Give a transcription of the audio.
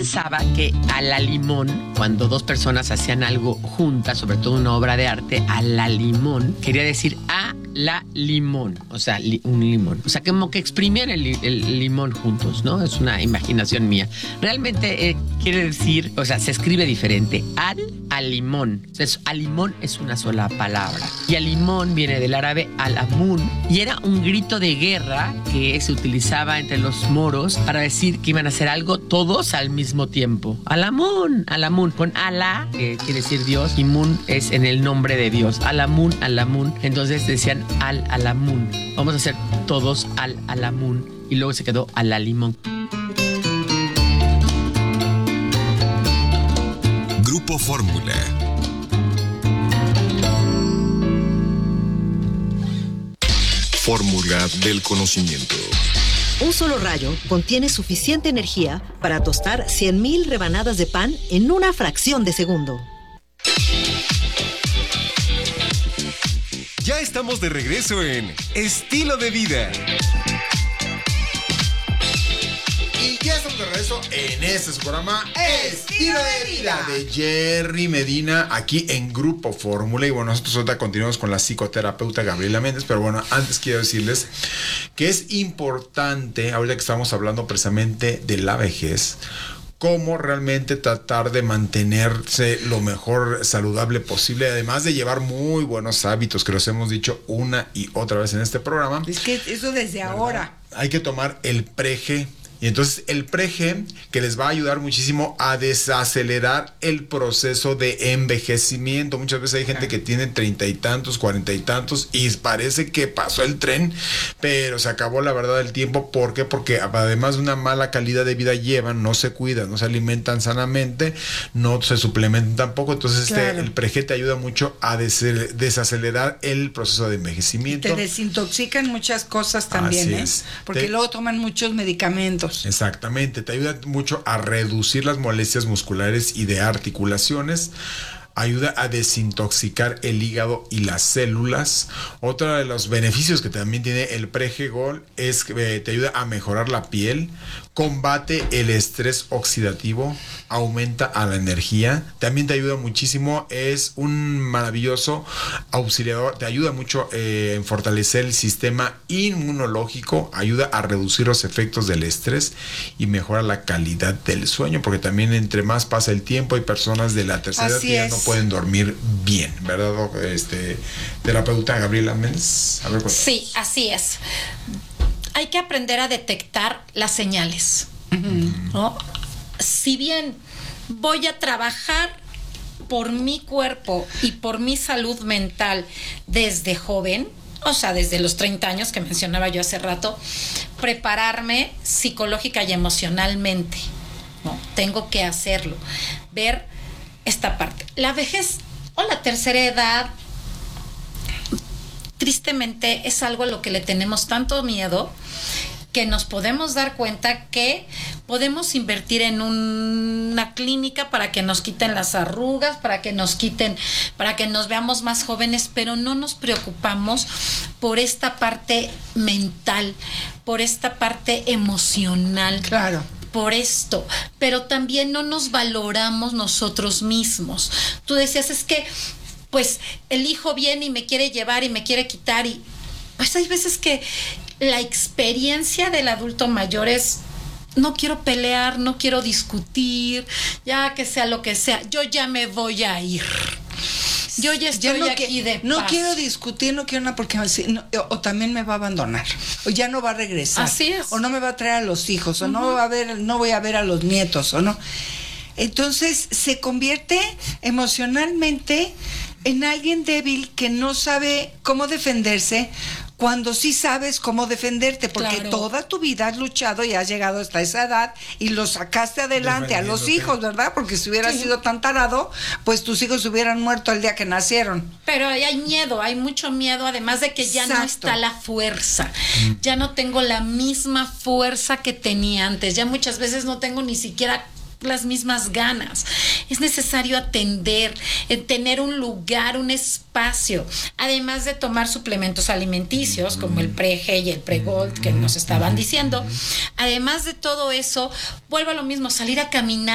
pensaba que a la limón, cuando dos personas hacían algo juntas, sobre todo una obra de arte, a la limón, quería decir a la limón, o sea, un limón. O sea, como que exprimían el limón juntos, ¿no? Es una imaginación mía. Realmente quiere decir, o sea, se escribe diferente. Al limón. Entonces, al limón es una sola palabra. Y al limón viene del árabe al-amun. Y era un grito de guerra que se utilizaba entre los moros para decir que iban a hacer algo todos al mismo tiempo. Al-amun, al-amun. Con Alá, que quiere decir Dios, y Mun es en el nombre de Dios. Al-amun, al-amun. Entonces decían al-alamun. Vamos a hacer todos al-alamun. Y luego se quedó al-limón. Grupo Fórmula. Fórmula del conocimiento. Un solo rayo contiene suficiente energía para tostar 100,000 rebanadas de pan en una fracción de segundo. Ya estamos de regreso en Estilo de Vida. Y ya estamos de regreso en este su programa Estilo de Vida de Jerry Medina, aquí en Grupo Fórmula. Y bueno, nosotros ahorita continuamos con la psicoterapeuta Gabriela Méndez. Pero bueno, antes quiero decirles que es importante, ahorita que estamos hablando precisamente de la vejez, cómo realmente tratar de mantenerse lo mejor saludable posible, además de llevar muy buenos hábitos, que los hemos dicho una y otra vez en este programa. Es que eso desde ¿verdad? Ahora. Hay que tomar el Prege. Y entonces el Prege, que les va a ayudar muchísimo a desacelerar el proceso de envejecimiento. Muchas veces hay gente que tiene 30 y tantos, 40 y tantos, y parece que pasó el tren, pero se acabó la verdad del tiempo. ¿Por qué? Porque además de una mala calidad de vida llevan, no se cuidan, no se alimentan sanamente, no se suplementan tampoco. Entonces claro, el Prege te ayuda mucho a desacelerar el proceso de envejecimiento. Y te desintoxican muchas cosas también, así es. Porque luego toman muchos medicamentos. Exactamente, te ayuda mucho a reducir las molestias musculares y de articulaciones. Ayuda a desintoxicar el hígado y las células. Otro de los beneficios que también tiene el Pregol es que te ayuda a mejorar la piel, combate el estrés oxidativo, aumenta a la energía, también te ayuda muchísimo, es un maravilloso auxiliador, te ayuda mucho en fortalecer el sistema inmunológico, ayuda a reducir los efectos del estrés y mejora la calidad del sueño, porque también entre más pasa el tiempo hay personas de la tercera edad que ya no pueden dormir bien, ¿verdad, terapeuta Gabriela Méndez? A ver, sí, así es. Hay que aprender a detectar las señales, ¿no? Si bien voy a trabajar por mi cuerpo y por mi salud mental desde joven, o sea, desde los 30 años que mencionaba yo hace rato, prepararme psicológica y emocionalmente, ¿no? Tengo que hacerlo, ver esta parte. La vejez o la tercera edad, tristemente, es algo a lo que le tenemos tanto miedo que nos podemos dar cuenta que podemos invertir en una clínica para que nos quiten las arrugas, para que nos veamos más jóvenes, pero no nos preocupamos por esta parte mental, por esta parte emocional. Claro. Por esto, pero también no nos valoramos nosotros mismos. Tú decías, es que pues el hijo viene y me quiere llevar y me quiere quitar, y pues hay veces que la experiencia del adulto mayor es: no quiero pelear, no quiero discutir, ya que sea lo que sea, yo ya me voy a ir. Yo ya estoy aquí de paz. No quiero discutir, no quiero nada, porque o también me va a abandonar, o ya no va a regresar. Así es. O no me va a traer a los hijos, o no voy a ver a los nietos, o no. Entonces se convierte emocionalmente en alguien débil que no sabe cómo defenderse, cuando sí sabes cómo defenderte, porque claro, toda tu vida has luchado y has llegado hasta esa edad y lo sacaste adelante a los hijos, ¿verdad? Porque si hubieras sido tan tarado, pues tus hijos hubieran muerto el día que nacieron. Pero hay miedo, hay mucho miedo, además de que ya no está la fuerza. Ya no tengo la misma fuerza que tenía antes. Ya muchas veces no tengo ni siquiera las mismas ganas. Es necesario atender, tener un lugar, un espacio, además de tomar suplementos alimenticios como el Prege y el Pregold que nos estaban diciendo. Además de todo eso, vuelvo a lo mismo, salir a caminar.